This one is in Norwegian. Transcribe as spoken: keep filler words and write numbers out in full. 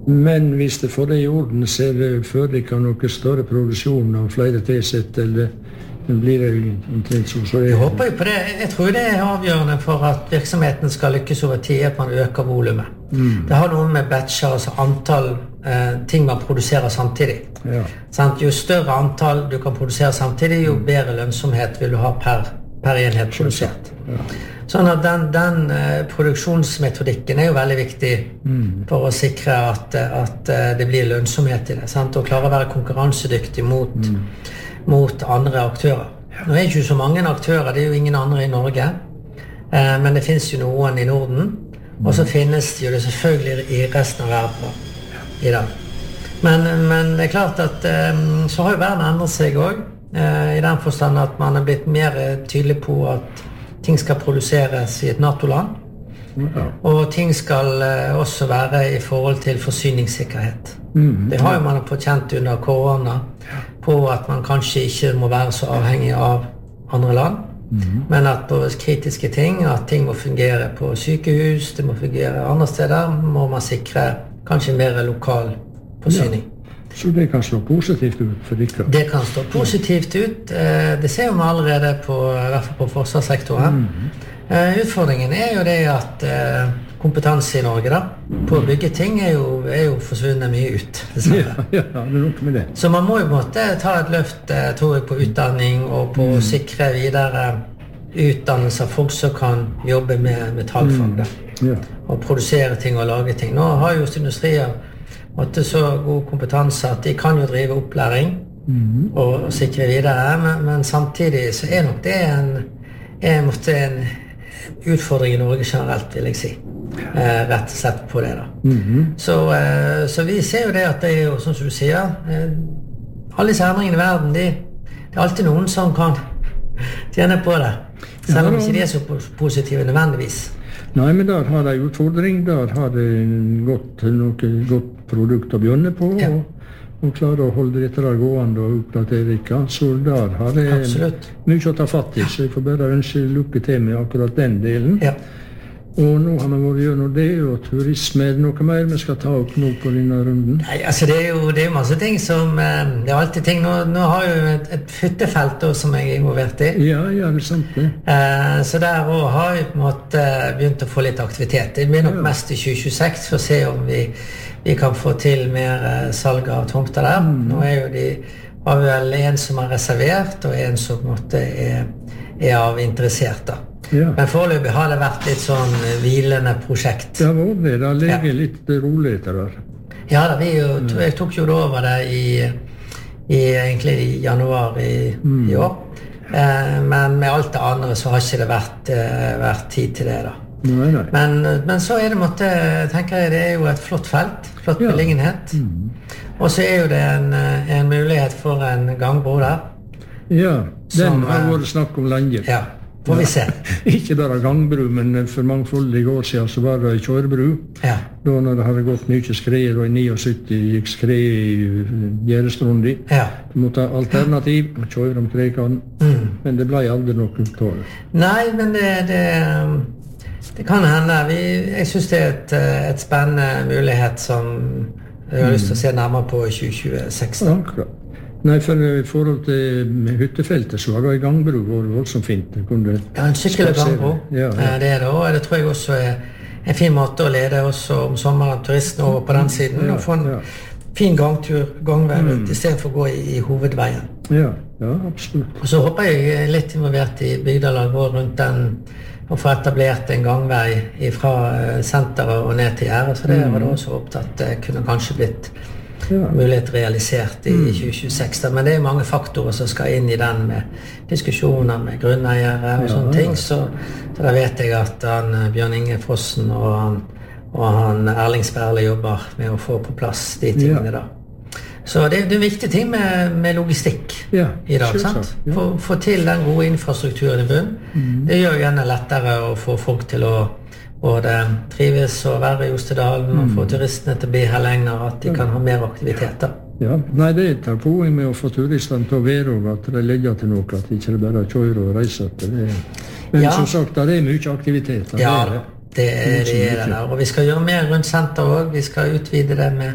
Men hvis det får det i orden, så er det foreligger noe større produksjon av flere tilsett, eller blir det omtrent så? så Jeg håper jo på det. Jeg tror det er avgjørende for at virksomheten skal lykkes over tid, at man øker volumet. Mm. Det har noe med batcher, altså antall eh, ting man produserer samtidig. Ja. Sant? Jo større antall du kan produsere samtidig, jo bedre lønnsomhet vil du ha per, per enhet produsert. Ja. Sånn at den, den eh, produksjonsmetodikken er jo veldig viktig mm. for å sikre at, at eh, det blir lønnsomhet i det. Sant? Og klare å være konkurransedyktig mot, mm. mot andre aktører. Nå er det ikke så mange aktører, det er jo ingen andre i Norge, eh, men det finnes jo noen i Norden, mm. og så finnes det jo det selvfølgelig i resten av verden i dag. Men, men det er klart at eh, så har jo verden endret seg også, eh, i den forstand at man er blitt mer tydelig på at ting skal produseres i et NATO-land, ja. Og ting skal uh, også være i forhold til forsyningssikkerhet. Mm, det har jo man fått kjent under korona, på at man kanskje ikke må være så avhengig av andre land, mm. men at på kritiske ting, at ting må fungere på sykehus, det må fungere andre steder, må man sikre kanskje mer lokal forsyning. Ja. Så det kan stå positivt ut for dere? Det kan stå positivt ut. Det ser vi allerede på, i hvert fall på forsvarssektoren. Mm. Utfordringen er jo det at kompetanse i Norge da, på å bygge ting er jo, er jo forsvunnet mye ut. Ja, ja, det er nok med det. Så man må jo måtte ta et løft, tror jeg, på utdanning og på å mm. sikre videre utdannelse av folk som kan jobbe med metallfag da. Mm. Ja. Og produsere ting og lage ting. Nå har jo industrier måtte så god kompetanse at de kan jo drive opplæring mm. og, og sikre videre, men, men samtidig så er nok det en, er måtte en utfordring i Norge generelt, vil jeg si. Eh, rett og slett på det da. Mm. Så, eh, så vi ser jo det at det er jo, sånn som du sier, eh, alle disse endringene i verden, de, det er alltid noen som kan tjene på det, selv om ikke de er så positive nødvendigvis. Nei, men der har de utfordring, der har de gått, noe godt produkt å begynne på, ja. og, og klare å holde dette der gående og oppdatere ikke. Så der har de Absolutt. Mye å ta fatt i, så jeg får bare ønske lykke til med akkurat den delen. Ja. Og nå har vi vært gjennom det, og turisme, er det noe mer vi skal ta opp nå på denne runden? Nei, altså det er jo det er masse ting som, det er alltid ting, nå, nå har jeg jo et, et hyttefelt også, som jeg er involvert i. Ja, ja, det er sant det. Eh, så der også har jeg på en måte begynt å få litt aktivitet. Det blir nok ja. mest i tjue tjueseks for å se om vi, vi kan få til mer salg av tomter der. Mm. Nå er jo de, har vi vel en som er reservert, og en som på en måte er, er av interessert da. Ja. Men foreløpig har det vært litt sånn hvilende prosjekt. Ja, det da ligger ja. litt rolig etter der. Ja, da, vi jo, jeg tok jo det over det i, i egentlig i januar i, mm. i år. Eh, men med alt det andre så har ikke det vært, eh, vært tid til det da. Nei, nei. Men, men så er det måtte, tenker jeg, det er jo et flott felt, flott ja. beliggenhet. Mm. Og så er jo det en, en mulighet for en gangbro der. Ja, den som, har vært snakk om lenge. Ja. Får vi se. Ikke bare gangbru, men for mangfoldige år siden så var det kjørebru. Ja. Da når det hadde gått mye skreier, og i syttini gikk skreier i Gjerdestrundi. Ja. Du måtte ha alternativ, og kjøre om krekene. Mm. Men det ble aldri noe uttal. Nei, men det, det, det kan hende. Vi, jeg synes det er et, et spennende mulighet som jeg har mm. lyst til å se nærmere på i tjue tjueseks. Ja, akkurat. Nei, for i forhold til hyttefeltet så var det i gangbro og voldsomt fint. Ja, en sykkel og gangbro. Ja, ja. Det er det, og det tror jeg også er en fin måte å lede også om sommeren turistene over på den siden, ja, og få en ja. fin gangtur, gangvei mm. i stedet for å gå i, i hovedveien. Ja, ja, absolutt. Og så håper jeg litt involvert i Bygdalag og rundt den, og få etablert en gangvei fra senteret og ned til Gjerdet, så det var det også opptatt. Det kunne kanskje blitt ja. mulighet realisert i mm. tjue tjueseks, men det er mange faktorer som skal inn i den, med diskusjoner med grunneiere og ja, sånne ting, så, så da vet jeg at han, Bjørn Inge Frossen og han, og han Erling Sperle jobber med å få på plass de tingene ja. da. Så det, det er en viktig ting med, med logistikk ja, i dag, sant? Ja. Få, få til den gode infrastrukturen i bunn. Mm. Det gjør jo gjerne lettere å få folk til å både trives og være i Ostedalen mm. og få turistene til å bli her lenger, at de kan ha mer aktiviteter. Ja, nei, det tar poeng med å få turistene til å være, og at det legger til noe, at de ikke bare kjører og reiser til det. Men ja. som sagt, det er mye aktiviteter. Ja, det er det, er det der. Og vi skal gjøre mer rundt senter også. Vi skal utvide det med